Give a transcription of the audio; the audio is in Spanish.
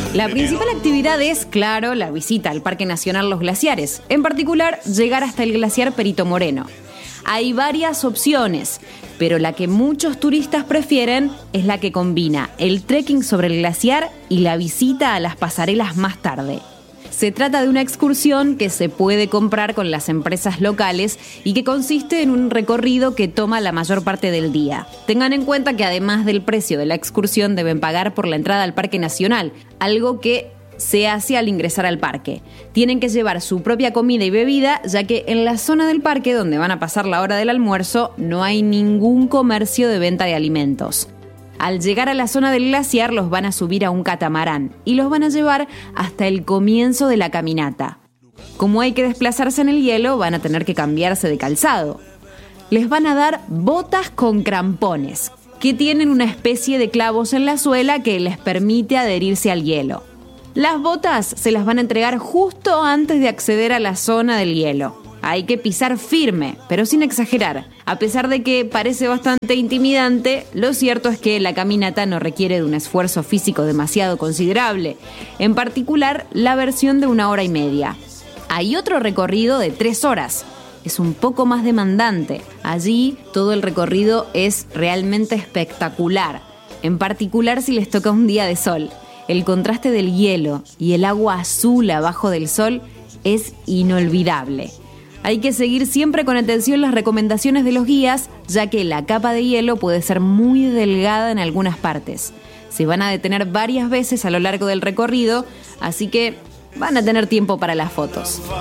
La principal actividad es, claro, la visita al Parque Nacional Los Glaciares, en particular llegar hasta el glaciar Perito Moreno. Hay varias opciones, pero la que muchos turistas prefieren es la que combina el trekking sobre el glaciar y la visita a las pasarelas más tarde. Se trata de una excursión que se puede comprar con las empresas locales y que consiste en un recorrido que toma la mayor parte del día. Tengan en cuenta que además del precio de la excursión deben pagar por la entrada al Parque Nacional, algo que se hace al ingresar al parque. Tienen que llevar su propia comida y bebida, ya que en la zona del parque donde van a pasar la hora del almuerzo no hay ningún comercio de venta de alimentos. Al llegar a la zona del glaciar los van a subir a un catamarán y los van a llevar hasta el comienzo de la caminata. Como hay que desplazarse en el hielo, van a tener que cambiarse de calzado. Les van a dar botas con crampones, que tienen una especie de clavos en la suela que les permite adherirse al hielo. Las botas se las van a entregar justo antes de acceder a la zona del hielo. Hay que pisar firme, pero sin exagerar. A pesar de que parece bastante intimidante, lo cierto es que la caminata no requiere de un esfuerzo físico demasiado considerable, en particular la versión de 1 hora y media. Hay otro recorrido de 3 horas. Es un poco más demandante. Allí todo el recorrido es realmente espectacular, en particular si les toca un día de sol. El contraste del hielo y el agua azul abajo del sol es inolvidable. Hay que seguir siempre con atención las recomendaciones de los guías, ya que la capa de hielo puede ser muy delgada en algunas partes. Se van a detener varias veces a lo largo del recorrido, así que van a tener tiempo para las fotos.